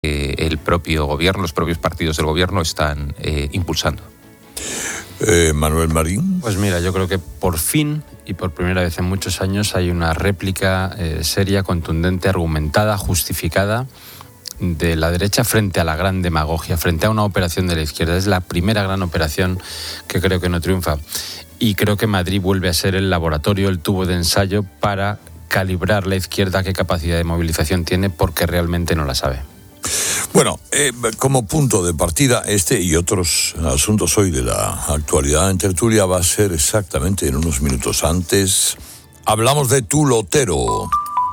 el propio gobierno, los propios partidos del gobierno están impulsando. Manuel Marín. Pues mira, yo creo que por fin y por primera vez en muchos años hay una réplica seria, contundente, argumentada, justificada de la derecha frente a la gran demagogia, frente a una operación de la izquierda. Es la primera gran operación que creo que no triunfa. Y creo que Madrid vuelve a ser el laboratorio, el tubo de ensayo para calibrar la izquierda qué capacidad de movilización tiene, porque realmente no la sabe. Bueno, como punto de partida, este y otros asuntos hoy de la actualidad en tertulia va a ser exactamente en unos minutos antes. Hablamos de Tu Lotero.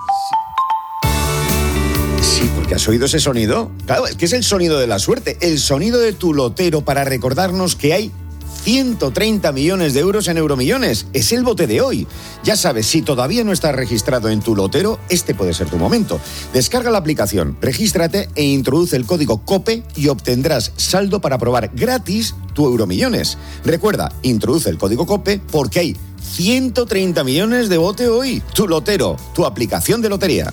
Sí, porque ¿has oído ese sonido? Claro, es que es el sonido de la suerte, el sonido de Tu Lotero para recordarnos que hay 130 millones de euros en Euromillones. Es el bote de hoy. Ya sabes, si todavía no estás registrado en Tu Lotero, este puede ser tu momento. Descarga la aplicación, regístrate e introduce el código COPE y obtendrás saldo para probar gratis tu Euromillones. Recuerda, introduce el código COPE porque hay 130 millones de bote hoy. Tu Lotero, tu aplicación de lotería.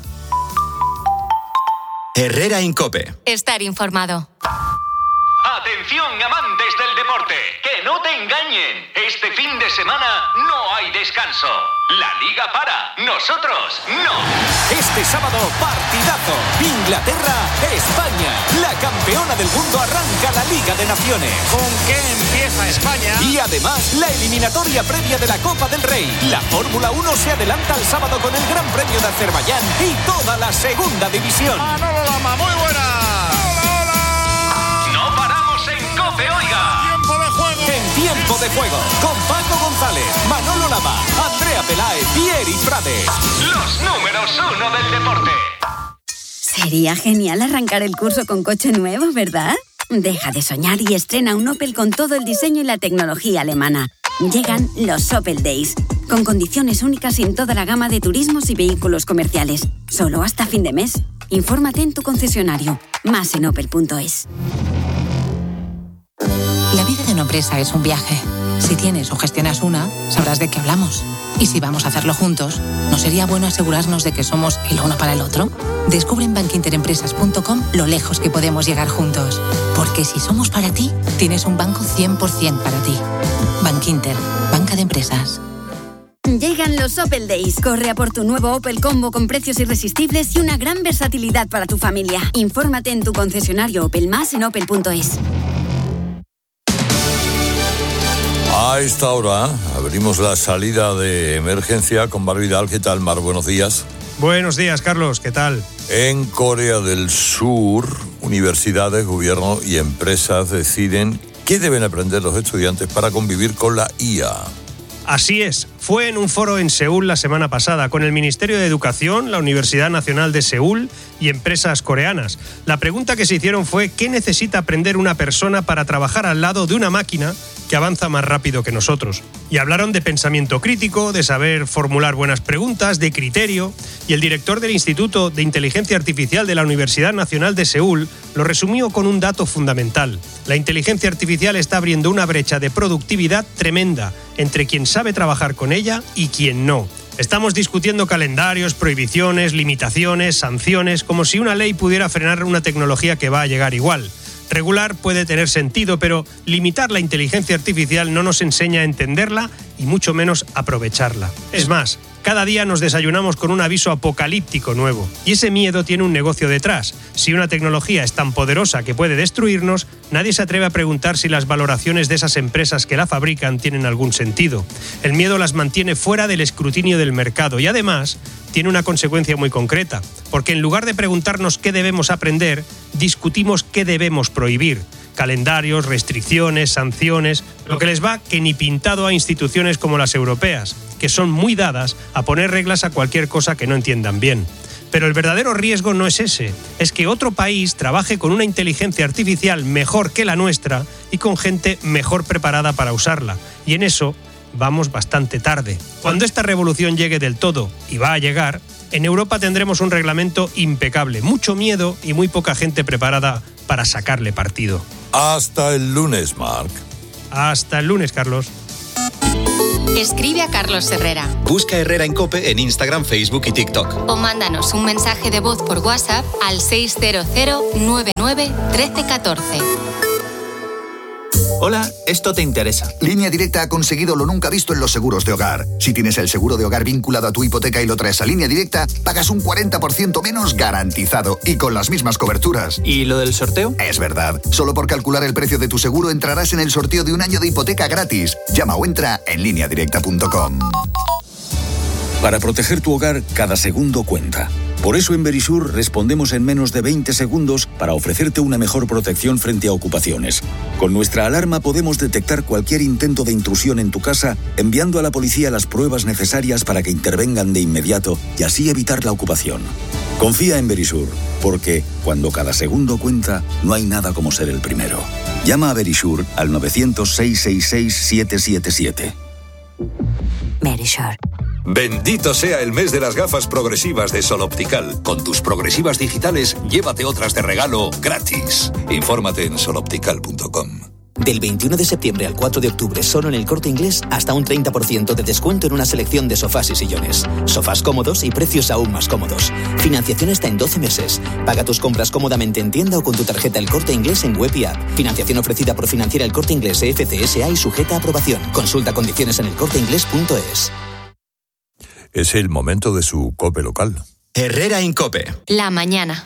Herrera Incope. Estar informado. Atención, amantes del deporte, que no te engañen. Este fin de semana no hay descanso. La liga para, nosotros no. Este sábado, partidazo. Inglaterra-España. La campeona del mundo arranca la Liga de Naciones. ¿Con qué empieza España? Y además, la eliminatoria previa de la Copa del Rey. La Fórmula 1 se adelanta el sábado con el Gran Premio de Azerbaiyán y toda la segunda división. Manolo Lama, muy buena. Oiga. Tiempo de juego. En Tiempo de Juego, con Paco González, Manolo Lama, Andrea Peláez y Eri Prades. Los números 1 del deporte. Sería genial arrancar el curso con coche nuevo, ¿verdad? Deja de soñar y estrena un Opel con todo el diseño y la tecnología alemana. Llegan los Opel Days, con condiciones únicas en toda la gama de turismos y vehículos comerciales. Solo hasta fin de mes. Infórmate en tu concesionario. Más en opel.es. La vida de una empresa es un viaje. Si tienes o gestionas una, sabrás de qué hablamos. Y si vamos a hacerlo juntos, ¿no sería bueno asegurarnos de que somos el uno para el otro? Descubre en bankinterempresas.com lo lejos que podemos llegar juntos. Porque si somos para ti, tienes un banco 100% para ti. Bankinter, banca de empresas. Llegan los Opel Days. Corre a por tu nuevo Opel Combo con precios irresistibles y una gran versatilidad para tu familia. Infórmate en tu concesionario Opel, más en opel.es. A esta hora abrimos la salida de emergencia con Mar Vidal. ¿Qué tal, Mar? Buenos días. Buenos días, Carlos. ¿Qué tal? En Corea del Sur, universidades, gobierno y empresas deciden qué deben aprender los estudiantes para convivir con la IA. Así es. Fue en un foro en Seúl la semana pasada con el Ministerio de Educación, la Universidad Nacional de Seúl y empresas coreanas. La pregunta que se hicieron fue ¿qué necesita aprender una persona para trabajar al lado de una máquina que avanza más rápido que nosotros? Y hablaron de pensamiento crítico, de saber formular buenas preguntas, de criterio. Y el director del Instituto de Inteligencia Artificial de la Universidad Nacional de Seúl lo resumió con un dato fundamental. La inteligencia artificial está abriendo una brecha de productividad tremenda entre quien sabe trabajar con ella y quien no. Estamos discutiendo calendarios, prohibiciones, limitaciones, sanciones, como si una ley pudiera frenar una tecnología que va a llegar igual. Regular puede tener sentido, pero limitar la inteligencia artificial no nos enseña a entenderla y mucho menos aprovecharla. Es más, cada día nos desayunamos con un aviso apocalíptico nuevo. Y ese miedo tiene un negocio detrás. Si una tecnología es tan poderosa que puede destruirnos, nadie se atreve a preguntar si las valoraciones de esas empresas que la fabrican tienen algún sentido. El miedo las mantiene fuera del escrutinio del mercado y además tiene una consecuencia muy concreta, porque en lugar de preguntarnos qué debemos aprender, discutimos qué debemos prohibir. Calendarios, restricciones, sanciones, lo que les va que ni pintado a instituciones como las europeas, que son muy dadas a poner reglas a cualquier cosa que no entiendan bien. Pero el verdadero riesgo no es ese, es que otro país trabaje con una inteligencia artificial mejor que la nuestra y con gente mejor preparada para usarla. Y en eso vamos bastante tarde. Cuando esta revolución llegue del todo, y va a llegar, en Europa tendremos un reglamento impecable, mucho miedo y muy poca gente preparada para sacarle partido. Hasta el lunes, Marc. Hasta el lunes, Carlos. Escribe a Carlos Herrera. Busca Herrera en COPE en Instagram, Facebook y TikTok. O mándanos un mensaje de voz por WhatsApp al 600 99 1314. Hola, esto te interesa. Línea Directa ha conseguido lo nunca visto en los seguros de hogar. Si tienes el seguro de hogar vinculado a tu hipoteca y lo traes a Línea Directa, pagas un 40% menos garantizado y con las mismas coberturas. ¿Y lo del sorteo? Es verdad. Solo por calcular el precio de tu seguro entrarás en el sorteo de un año de hipoteca gratis. Llama o entra en lineadirecta.com. Para proteger tu hogar, cada segundo cuenta. Por eso en Verisur respondemos en menos de 20 segundos para ofrecerte una mejor protección frente a ocupaciones. Con nuestra alarma podemos detectar cualquier intento de intrusión en tu casa, enviando a la policía las pruebas necesarias para que intervengan de inmediato y así evitar la ocupación. Confía en Verisur, porque cuando cada segundo cuenta, no hay nada como ser el primero. Llama a Verisur al 900-666-777. Verisur. Bendito sea el mes de las gafas progresivas de Sol Optical. Con tus progresivas digitales, llévate otras de regalo gratis. Infórmate en soloptical.com. Del 21 de septiembre al 4 de octubre, solo en El Corte Inglés, hasta un 30% de descuento en una selección de sofás y sillones. Sofás cómodos y precios aún más cómodos. Financiación hasta en 12 meses. Paga tus compras cómodamente en tienda o con tu tarjeta El Corte Inglés en web y app. Financiación ofrecida por Financiera El Corte Inglés FCSA y sujeta a aprobación. Consulta condiciones en elcorteinglés.es. Es el momento de su COPE local. Herrera en COPE. La mañana.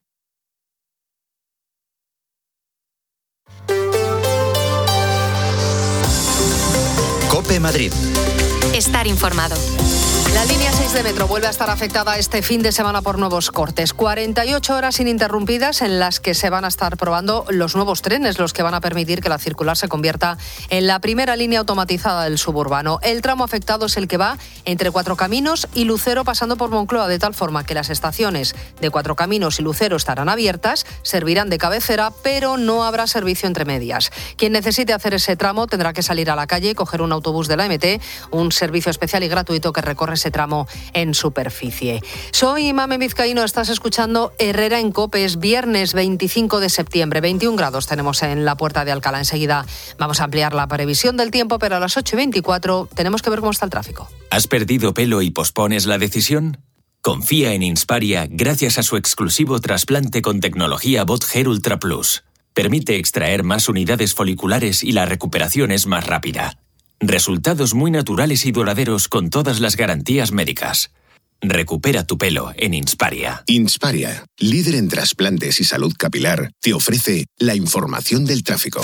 COPE Madrid. Estar informado. La línea 6 de metro vuelve a estar afectada este fin de semana por nuevos cortes. 48 horas ininterrumpidas en las que se van a estar probando los nuevos trenes, los que van a permitir que la circular se convierta en la primera línea automatizada del suburbano. El tramo afectado es el que va entre Cuatro Caminos y Lucero, pasando por Moncloa, de tal forma que las estaciones de Cuatro Caminos y Lucero estarán abiertas, servirán de cabecera, pero no habrá servicio entre medias. Quien necesite hacer ese tramo tendrá que salir a la calle y coger un autobús de la MT, un servicio especial y gratuito que recorre ese tramo en superficie. Soy Mame Vizcaíno, estás escuchando Herrera en COPE. Es viernes 25 de septiembre, 21 grados tenemos en la Puerta de Alcalá. Enseguida vamos a ampliar la previsión del tiempo, pero a las 8:24 tenemos que ver cómo está el tráfico. ¿Has perdido pelo y pospones la decisión? Confía en Insparia gracias a su exclusivo trasplante con tecnología Bot Hair Ultra Plus. Permite extraer más unidades foliculares y la recuperación es más rápida. Resultados muy naturales y duraderos con todas las garantías médicas. Recupera tu pelo en Insparia. Insparia, líder en trasplantes y salud capilar, te ofrece la información del tráfico.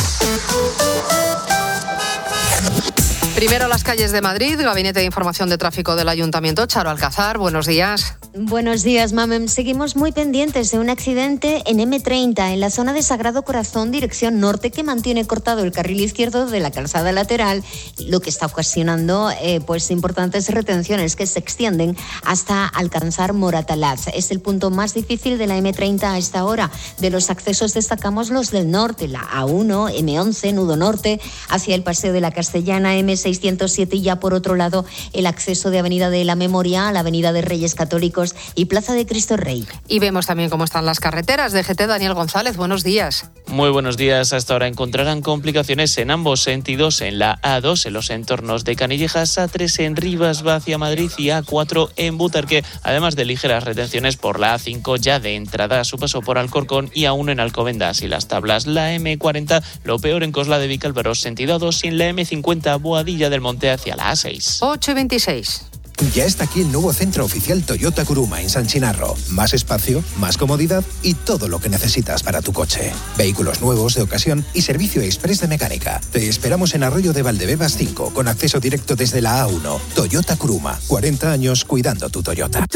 Primero las calles de Madrid, Gabinete de Información de Tráfico del Ayuntamiento. Charo Alcázar, buenos días. Buenos días, Mamem. Seguimos muy pendientes de un accidente en M30, en la zona de Sagrado Corazón, dirección norte, que mantiene cortado el carril izquierdo de la calzada lateral, lo que está ocasionando importantes retenciones que se extienden hasta alcanzar Moratalaz. Es el punto más difícil de la M30 a esta hora. De los accesos destacamos los del norte, la A1, M11, nudo norte, hacia el Paseo de la Castellana, M607, y ya por otro lado el acceso de Avenida de la Memoria a la Avenida de Reyes Católicos y Plaza de Cristo Rey. Y vemos también cómo están las carreteras. DGT, Daniel González, buenos días. Muy buenos días. Hasta ahora encontrarán complicaciones en ambos sentidos, en la A2 en los entornos de Canillejas, A3 en Rivas va hacia Madrid y A4 en Butarque, además de ligeras retenciones por la A5 ya de entrada a su paso por Alcorcón y A1 en Alcobendas y Las Tablas. La M40, lo peor en Cosla de Vicálvaro, sentido A2, y en la M50 Boadilla del Monte hacia la A6. 8:26. Ya está aquí el nuevo centro oficial Toyota Kuruma en San Chinarro. Más espacio, más comodidad y todo lo que necesitas para tu coche. Vehículos nuevos, de ocasión y servicio express de mecánica. Te esperamos en Arroyo de Valdebebas 5, con acceso directo desde la A1. Toyota Kuruma, 40 años cuidando tu Toyota.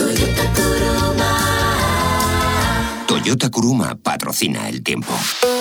Toyota Kuruma patrocina el tiempo.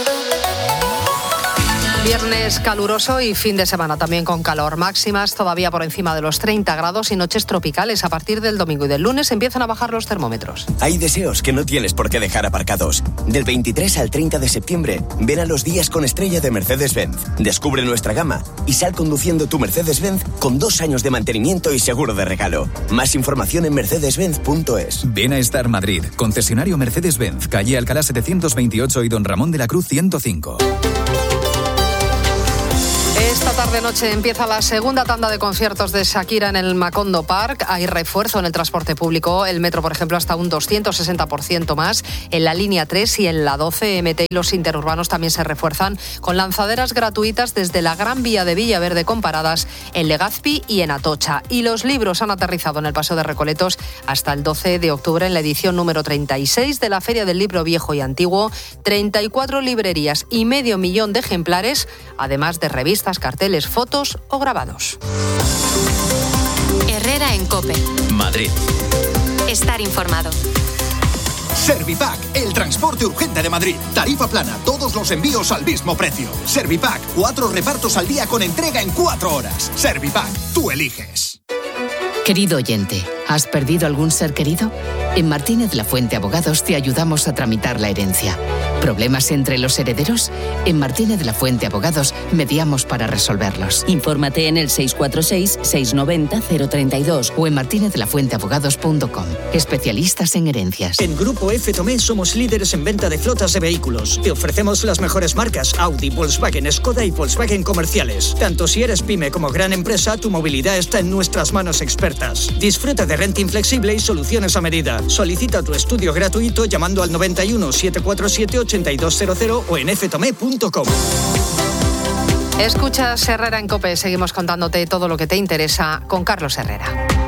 Viernes caluroso y fin de semana también con calor. Máximas todavía por encima de los 30 grados y noches tropicales. A partir del domingo y del lunes empiezan a bajar los termómetros. Hay deseos que no tienes por qué dejar aparcados. Del 23 al 30 de septiembre, ven a los días con estrella de Mercedes-Benz. Descubre nuestra gama y sal conduciendo tu Mercedes-Benz con 2 años de mantenimiento y seguro de regalo. Más información en mercedes-benz.es. Ven a Star Madrid, concesionario Mercedes-Benz, calle Alcalá 728 y Don Ramón de la Cruz 105. Esta Esta tarde-noche empieza la segunda tanda de conciertos de Shakira en el Macondo Park. Hay refuerzo en el transporte público. El metro, por ejemplo, hasta un 260% más. En la línea 3 y en la 12 MT y los interurbanos también se refuerzan con lanzaderas gratuitas desde la Gran Vía de Villaverde con paradas en Legazpi y en Atocha. Y los libros han aterrizado en el Paseo de Recoletos hasta el 12 de octubre en la edición número 36 de la Feria del Libro Viejo y Antiguo. 34 librerías y 500.000 de ejemplares, además de revistas, carteles, fotos o grabados. Herrera en COPE. Madrid. Estar informado. Servipack, el transporte urgente de Madrid. Tarifa plana, todos los envíos al mismo precio. Servipack, 4 repartos al día con entrega en 4 horas. Servipack, tú eliges. Querido oyente, ¿has perdido algún ser querido? En Martínez La Fuente Abogados te ayudamos a tramitar la herencia. ¿Problemas entre los herederos? En Martínez La Fuente Abogados mediamos para resolverlos. Infórmate en el 646-690-032 o en martinezlafuenteabogados.com. Especialistas en herencias. En Grupo F Tomé somos líderes en venta de flotas de vehículos. Te ofrecemos las mejores marcas Audi, Volkswagen, Skoda y Volkswagen comerciales. Tanto si eres pyme como gran empresa, tu movilidad está en nuestras manos expertas. Disfruta de renting flexible y soluciones a medida. Solicita tu estudio gratuito llamando al 91 747 8200 o en ftome.com. Escuchas Herrera en COPE. Seguimos contándote todo lo que te interesa con Carlos Herrera.